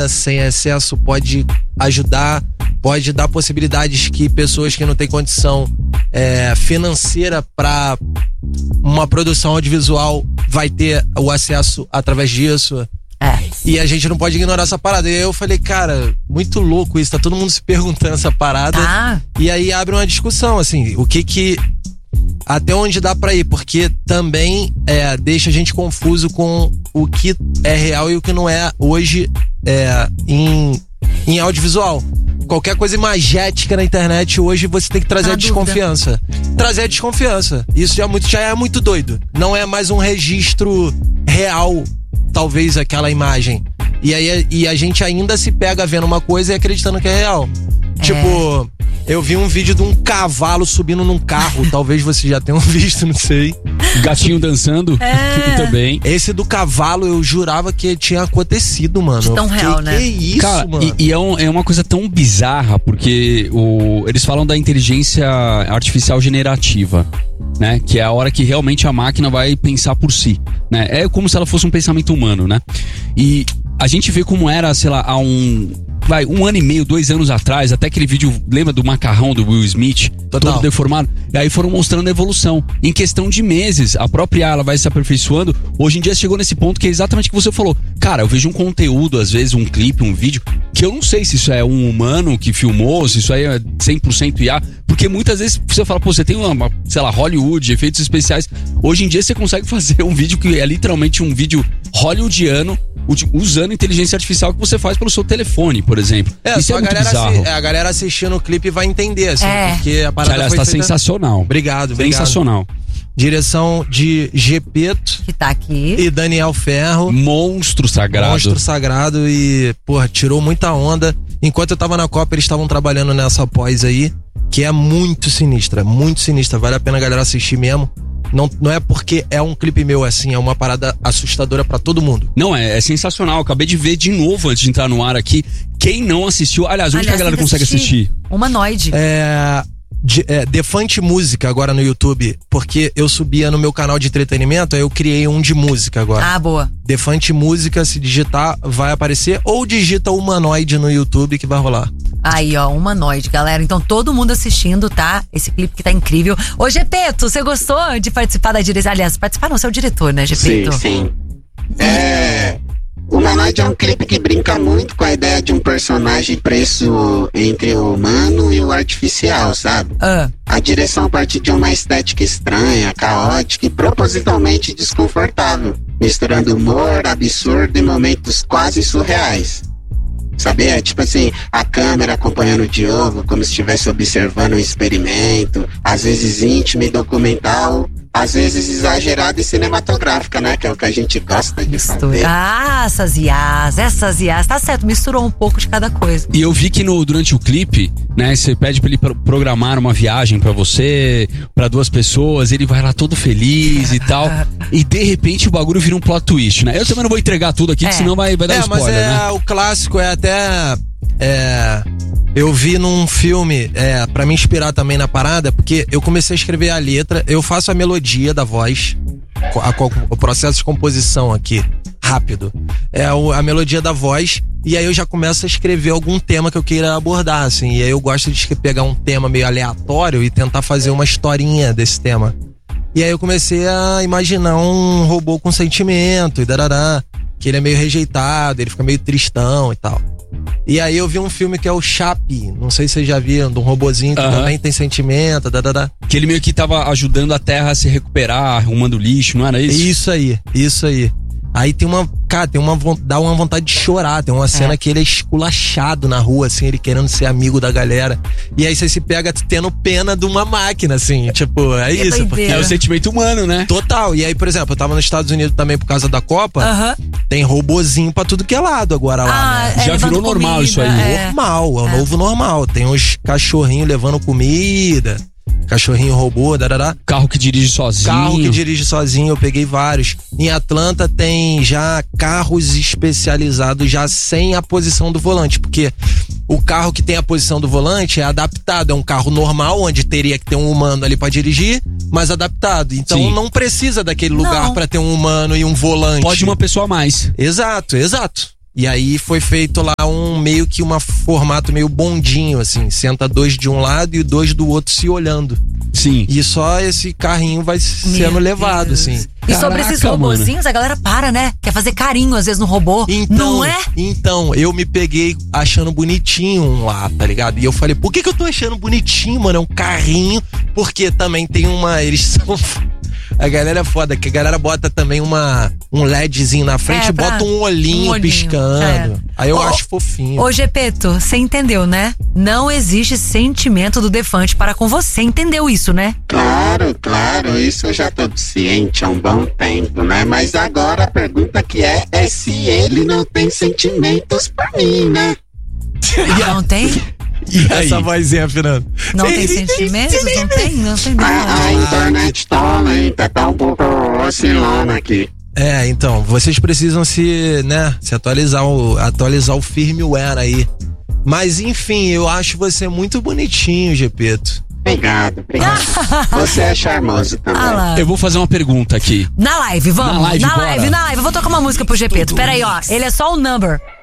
parada sem excesso pode ajudar, pode dar possibilidades que pessoas que não têm condição financeira para uma produção audiovisual vai ter o acesso através disso. E a gente não pode ignorar essa parada. E aí eu falei, cara, muito louco isso, tá todo mundo se perguntando essa parada. E aí abre uma discussão, assim, o que até onde dá pra ir, porque também deixa a gente confuso com o que é real e o que não é hoje em audiovisual. Qualquer coisa imagética na internet hoje você tem que trazer a desconfiança. Trazer a desconfiança. Isso já é muito doido. Não é mais um registro real, talvez, aquela imagem. E a gente ainda se pega vendo uma coisa e acreditando que é real. Tipo, eu vi um vídeo de um cavalo subindo num carro. Talvez vocês já tenham visto, não sei. Gatinho dançando também. Esse do cavalo eu jurava que tinha acontecido, mano. Tão real, né? Que isso, cara, mano? E é uma coisa tão bizarra, porque eles falam da inteligência artificial generativa, né? Que é a hora que realmente a máquina vai pensar por si, né? É como se ela fosse um pensamento humano, né? E a gente vê como era, sei lá, há um ano e meio, 2 anos atrás, até aquele vídeo, lembra do macarrão do Will Smith? Total. Todo deformado. E aí foram mostrando a evolução. Em questão de meses, a própria IA, ela vai se aperfeiçoando. Hoje em dia chegou nesse ponto que é exatamente o que você falou. Cara, eu vejo um conteúdo, às vezes um clipe, um vídeo, que eu não sei se isso é um humano que filmou, se isso aí é 100% IA. Porque muitas vezes você fala, pô, você tem uma, sei lá, Hollywood, efeitos especiais. Hoje em dia você consegue fazer um vídeo que é literalmente um vídeo hollywoodiano, usando inteligência artificial que você faz pelo seu telefone, por exemplo. Isso é muito bizarro. A galera assistindo o clipe vai entender, assim, porque a parada aliás, foi tá feita... sensacional. Obrigado. Sensacional. Direção de Gepeto, que tá aqui, e Daniel Ferro. Monstro sagrado. E, porra, tirou muita onda. Enquanto eu tava na Copa, eles estavam trabalhando nessa pós aí, que é muito sinistra. Vale a pena a galera assistir mesmo. Não é porque é um clipe meu, assim, é uma parada assustadora pra todo mundo. Não, é sensacional. Acabei de ver de novo antes de entrar no ar aqui. Quem não assistiu, aliás, onde que a galera consegue assistir? Humanoide. Defante Música agora no YouTube, porque eu subia no meu canal de entretenimento, aí eu criei um de música agora. Boa. Defante Música, se digitar, vai aparecer, ou digita Humanoide no YouTube que vai rolar. Aí, ó, Humanoide, galera. Então, todo mundo assistindo, tá? Esse clipe que tá incrível. Ô, Gepeto, você gostou de participar da direção? Aliás, participar não, você é o diretor, né, Gepeto? Sim. O Humanoide é um clipe que brinca muito com a ideia de um personagem preso entre o humano e o artificial, sabe? A direção parte de uma estética estranha, caótica e propositalmente desconfortável, misturando humor, absurdo e momentos quase surreais. Sabe? É tipo assim, a câmera acompanhando o Diogo como se estivesse observando um experimento, às vezes íntimo e documental, às vezes exagerada e cinematográfica, né? Que é o que a gente gosta de fazer. Essas IAs, tá certo, misturou um pouco de cada coisa. E eu vi que durante o clipe, né, você pede pra ele programar uma viagem pra você, pra 2 pessoas, ele vai lá todo feliz e tal, e de repente o bagulho vira um plot twist, né? Eu também não vou entregar tudo aqui, senão vai dar spoiler, né? O clássico é até... eu vi num filme, pra me inspirar também na parada, porque eu comecei a escrever a letra, eu faço a melodia da voz, o processo de composição aqui, rápido. A melodia da voz, e aí eu já começo a escrever algum tema que eu queira abordar, assim, e aí eu gosto de pegar um tema meio aleatório e tentar fazer uma historinha desse tema. E aí eu comecei a imaginar um robô com sentimento, e que ele é meio rejeitado, ele fica meio tristão e tal. E aí eu vi um filme que é o Chappie, não sei se vocês já viram, de um robozinho que também tem sentimento, Que ele meio que tava ajudando a Terra a se recuperar, arrumando lixo, não era isso? Isso aí. Aí dá uma vontade de chorar. Tem uma cena que ele é esculachado na rua, assim, ele querendo ser amigo da galera. E aí você se pega tendo pena de uma máquina, assim, tipo, é isso. Porque é o sentimento humano, né? Total. E aí, por exemplo, eu tava nos Estados Unidos também por causa da Copa. Tem robozinho pra tudo que é lado agora lá, né? Já virou normal isso aí. Normal, é o novo normal. Tem uns cachorrinhos levando comida. Cachorrinho robô, Carro que dirige sozinho. Eu peguei vários. Em Atlanta tem já carros especializados já sem a posição do volante, porque o carro que tem a posição do volante é adaptado, é um carro normal, onde teria que ter um humano ali pra dirigir, mas adaptado. Então não precisa daquele lugar pra ter um humano e um volante. Pode uma pessoa a mais. Exato. E aí foi feito lá meio que um formato meio bondinho, assim. Senta 2 de um lado e 2 do outro se olhando. Sim. E só esse carrinho vai sendo levado, assim. E sobre esses robozinhos, a galera para, né? Quer fazer carinho às vezes no robô. Não é? Então, eu me peguei achando bonitinho um lá, tá ligado? E eu falei, por que eu tô achando bonitinho, mano? É um carrinho. Porque também tem eles são... A galera é foda, que a galera bota também um LEDzinho na frente e bota um olhinho piscando. Aí eu acho fofinho. Ô, Gepeto, você entendeu, né? Não existe sentimento do Defante para com você. Entendeu isso, né? Claro, isso eu já tô ciente há um bom tempo, né? Mas agora a pergunta que é se ele não tem sentimentos por mim, né? Não tem? E essa vozinha, Fernando? Não tem sentimentos? Não tem nada. A internet tá lenta, tá um pouco oscilando aqui. Então, vocês precisam se atualizar o firmware aí. Mas enfim, eu acho você muito bonitinho, Gepeto. Obrigado. Você é charmoso também. Eu vou fazer uma pergunta aqui. Na live, vamos. Na live. Eu vou tocar uma música pro Gepeto. Pera aí, ó. Ele é só o number.